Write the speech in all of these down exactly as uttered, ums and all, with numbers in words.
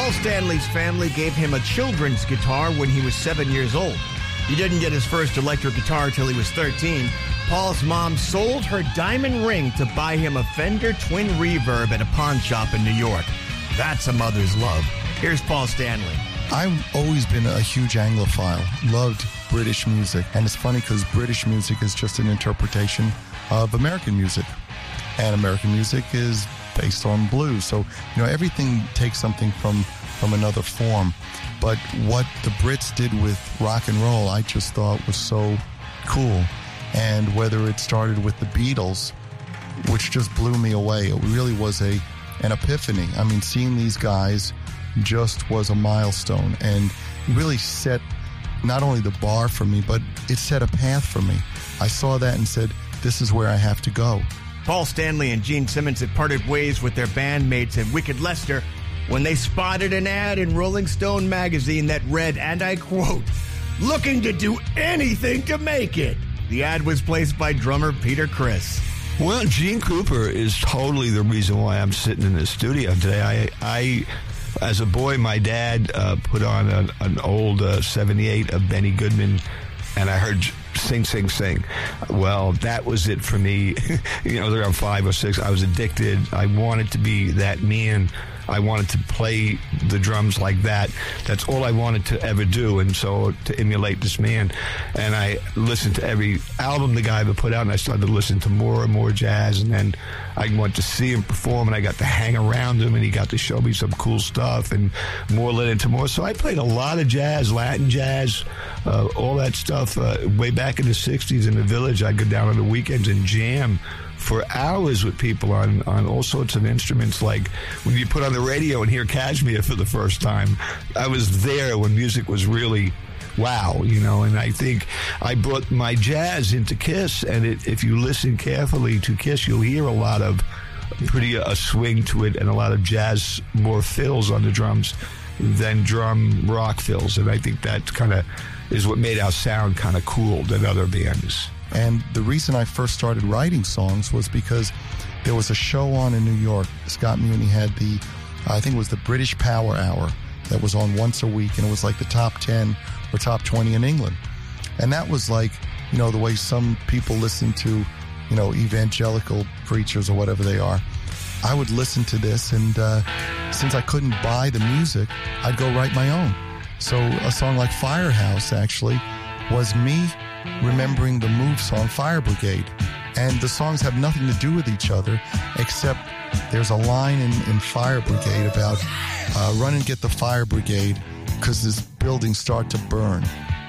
Paul Stanley's family gave him a children's guitar when he was seven years old. He didn't get his first electric guitar till he was thirteen. Paul's mom sold her diamond ring to buy him a Fender Twin Reverb at a pawn shop in New York. That's a mother's love. Here's Paul Stanley. I've always been a huge Anglophile, loved British music. And it's funny because British music is just an interpretation of American music. And American music is based on blues. So, you know, everything takes something from, from another form. But what the Brits did with rock and roll, I just thought was so cool. And whether it started with the Beatles, which just blew me away, it really was a an epiphany. I mean, seeing these guys just was a milestone and really set not only the bar for me, but it set a path for me. I saw that and said, this is where I have to go. Paul Stanley and Gene Simmons had parted ways with their bandmates at Wicked Lester when they spotted an ad in Rolling Stone magazine that read, and I quote, "Looking to do anything to make it." The ad was placed by drummer Peter Criss. Well, Gene Krupa is totally the reason why I'm sitting in the studio today. I, I as a boy, my dad uh, put on a, an old uh, seventy-eight of Benny Goodman, and I heard Sing, Sing, Sing. Well, that was it for me. You know, around five or six, I was addicted. I wanted to be that man. I wanted to play the drums like that. That's all I wanted to ever do, and so to emulate this man. And I listened to every album the guy ever put out, and I started to listen to more and more jazz, and then I went to see him perform, and I got to hang around him, and he got to show me some cool stuff, and more led into more. So I played a lot of jazz, Latin jazz, uh, all that stuff. Uh, way back in the sixties in the Village, I'd go down on the weekends and jam for hours with people on, on all sorts of instruments, like when you put on the radio and hear Kashmir for the first time. I was there when music was really wow, you know, and I think I brought my jazz into Kiss, and it, if you listen carefully to Kiss, you'll hear a lot of pretty a swing to it and a lot of jazz, more fills on the drums than drum rock fills, and I think that kind of is what made our sound kind of cool than other bands. And the reason I first started writing songs was because there was a show on in New York. Scott Muni had the, I think it was the British Power Hour that was on once a week, and it was like the top ten or top twenty in England. And that was like, you know, the way some people listen to, you know, evangelical preachers or whatever they are. I would listen to this, and uh, since I couldn't buy the music, I'd go write my own. So a song like Firehouse actually was me remembering the Move song Fire Brigade. And the songs have nothing to do with each other, except there's a line in, in Fire Brigade about uh, run and get the fire brigade because this building start to burn.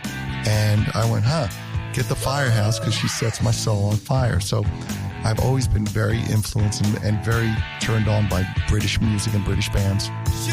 And I went, huh, get the firehouse because she sets my soul on fire. So I've always been very influenced and, and very turned on by British music and British bands.